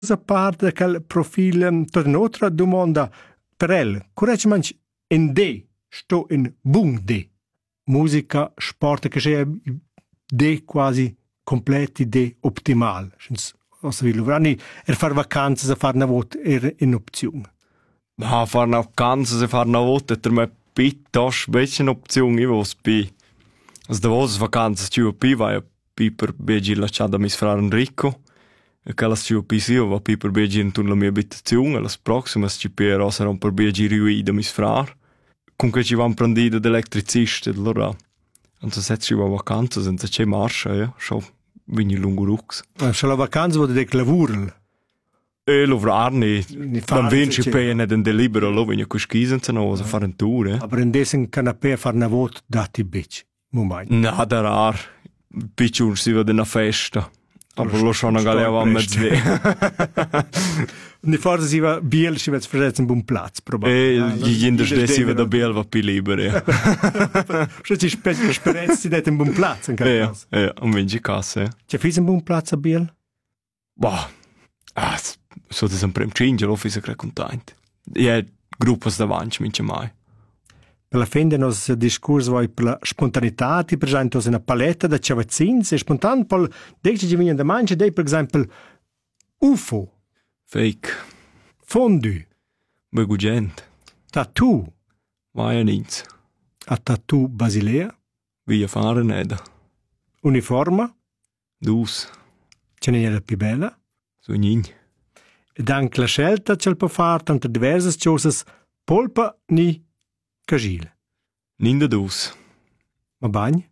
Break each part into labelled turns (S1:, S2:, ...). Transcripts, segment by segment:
S1: a parte de quel profil, tot un'altra domanda per el. Correggmente, in D, sto in bun D. Musica, sport, che sia D quasi completi, D optimal. Ossa vi lovrani far vacanze, far una vot in opzione.
S2: Ma far una vacanze, far una vot, è me piuttosto becce un'opzione, io vos pi. As da vos vacanze ciu pi vai pi per begi lasciada mis frar Enrico. E che las ciu pi si va pi per begi in la mia abitazione, las proximas ci pi eroseron per begi riuida mis frar. Comunque ci van prendida d'elettricista, allora. Anzi set ci va vacanze senza c'è marcia, ja, schau vini lungo rux.
S1: Schau la vacanze vuol dire lavorare.
S2: Lavorarne, non vinci per ne den delibero, lo vini cu schisen se no, a fare un tour, eh.
S1: Aber in desen canapé a fare una vot dati bici. Moment.
S2: Na, da rar. Picciun si va una festa. Aber lo schon a galea mit zwei.
S1: Und forse si va Biel, si va versetzen bun Platz, probabilmente.
S2: Jinder si va da Biel va pi liber, ja.
S1: Schon si sperezzi si det un bun Platz, in
S2: ja, un vinci casse, ja.
S1: C'è fis un bun Platz a Biel?
S2: Bah, so des un prem cinge, lo fisa cre content. Ja, gruppas davanti, mince mai.
S1: Per la fine del nostro discorso vai per la spontaneità, ti presento una paletta di ciavazzins e spontan poi dici che vengono da mangiare, dei per esempio UFO,
S2: fake,
S1: fondue,
S2: begugent,
S1: tattoo,
S2: vai a nins,
S1: a tattoo Basilea,
S2: via fare neda,
S1: uniforma,
S2: dus,
S1: ce n'è la più bella,
S2: sognin,
S1: ed anche la scelta ce la può fare tra diverse cose, polpa ni Cagile.
S2: Ninda dus.
S1: Ma bagn?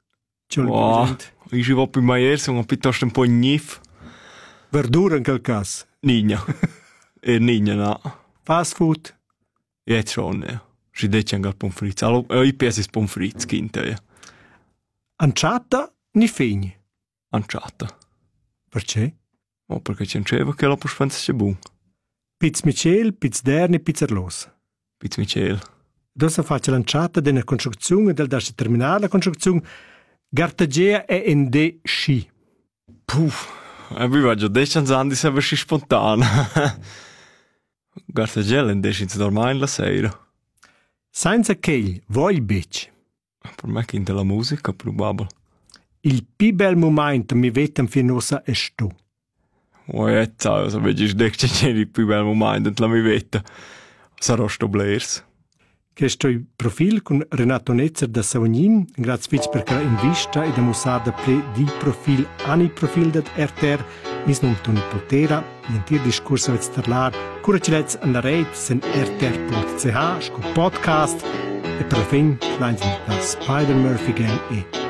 S2: Io ci va più maier, sono piuttosto un po' gnif.
S1: Verdura in quel caso?
S2: Nina. Nina, no.
S1: Fast food?
S2: Jetzt schon, ja. Si dice anche al pommes frites. Allora, io penso il pommes frites, quinta, ja.
S1: Anciata ni figni?
S2: Anciata.
S1: Perché?
S2: Ma perché c'è un ceva che la può pensare buon.
S1: Pizz Michel, pizz derni, pizzerlos.
S2: Pizz Michel.
S1: Dosa faccia lanciata della costruzione del da terminare la costruzione Gartagea è in de sci.
S2: Puff, vi voglio 10 anni se avessi spontanea. Gartagea è in de sci dormire la sera.
S1: Senza che vuoi bici.
S2: Per me che la musica probabile.
S1: Il più bel momento mi vetem finosa è sto.
S2: Oh, se vedi che c'è il più bel momento la mi veta. Sarò sto blers.
S1: Questo è il profilo con Renato Netzer da Savognin. Grazie per la invita e da mostrare di profil, ani profil da RTR. Mis non Toni Potera. In tir discorso avete parlare. Curacilets alla rete sen rtr.ch, sco podcast. E per la fin, la Spider Murphy Gang e